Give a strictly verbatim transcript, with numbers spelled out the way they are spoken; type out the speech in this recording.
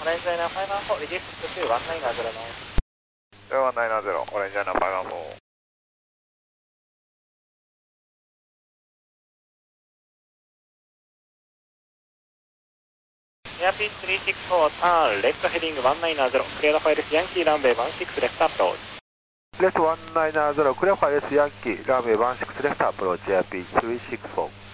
Orange Liner five one four, reduce to one nine zero nine. one nine zero, Orange Liner five one four. Airspeed three six four, turn left heading one nine zero, clear the file Yankee runway one six left approach. Left one nine zero, clear file Yankee runway one six left approach, Airspeed three six four.